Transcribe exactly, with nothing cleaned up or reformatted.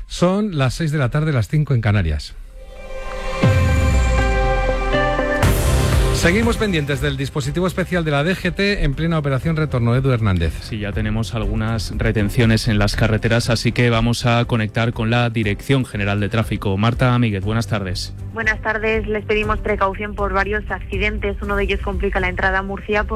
Son las seis de la tarde, las cinco en Canarias. Seguimos pendientes del dispositivo especial de la D G T en plena operación retorno. Edu Hernández. Sí, ya tenemos algunas retenciones en las carreteras, así que vamos a conectar con la Dirección General de Tráfico. Marta Míguez, buenas tardes. Buenas tardes. Les pedimos precaución por varios accidentes. Uno de ellos complica la entrada a Murcia por